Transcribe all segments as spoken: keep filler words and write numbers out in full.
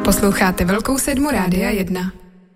Posloucháte Velkou sedmu Rádia jedna.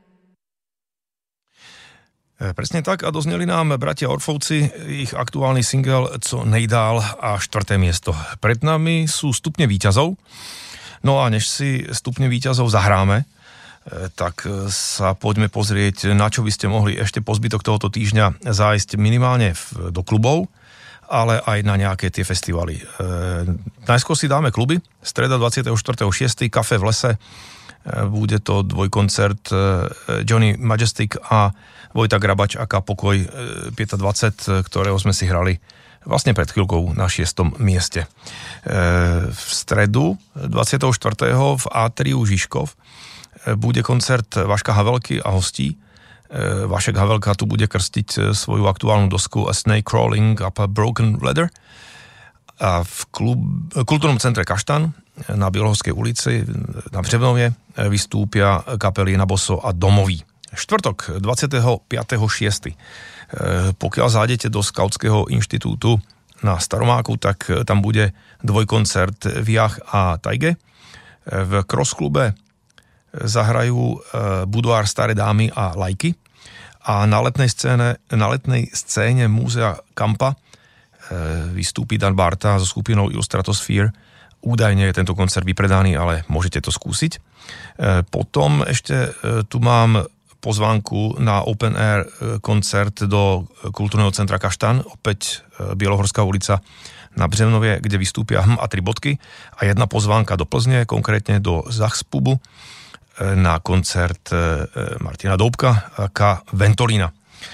Presne tak a dozneli nám bratia Orfovci, ich aktuálny single Co nejdál a štvrté miesto. Pred nami sú stupne víťazov, no a než si stupne víťazov zahráme, tak sa poďme pozrieť, na čo by ste mohli ešte po zbytok tohoto týždňa zájsť minimálne do klubov, ale aj na nejaké tie festivaly. E, najskôr si dáme kluby. Streda dvadsiateho štvrtého šiesteho Kafe v lese. E, bude to dvojkoncert e, Johnny Majestic a Vojta Grabač aká Pokoj e, päťdesiat, ktorého sme si hrali vlastne pred chvíľkou na šiestom mieste. E, v stredu dvadsiateho štvrtého v Atriu Žižkov e, bude koncert Vaška Havelky a hostí. Vašek Havelka tu bude krstiť svoju aktuálnu dosku A Snake Crawling Up a Broken Ladder. A v klub, kultúrnom centre Kaštan na Bielohorskej ulici na Břevnovie vystúpia kapely Na Boso a Domoví. Štvrtok dvadsiateho piateho šiesteho Pokiaľ zájdete do Skautského inštitútu na Staromáku, tak tam bude dvojkoncert Viach a Tajge. V Cross klube zahrajú Budoár Staré dámy a Lajky a na letnej scéne, na letnej scéne Múzea Kampa vystúpi Dan Barta so skupinou Illustratosphere. Údajne je tento koncert vypredaný, ale môžete to skúsiť. Potom ešte tu mám pozvánku na open air koncert do kultúrneho centra Kaštan, opäť Bielohorská ulica na Břevnovie, kde vystúpia Hm a tri bodky a jedna pozvánka do Plzne, konkrétne do Zachspubu na koncert Martina Doubka K. Ventolína.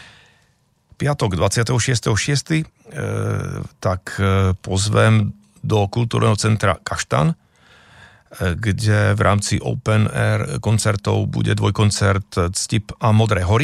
Piatok dvadsiateho šiesteho šiesteho tak pozvem do kultúrneho centra Kaštan, kde v rámci open air koncertov bude dvojkoncert Ctip a Modré hory.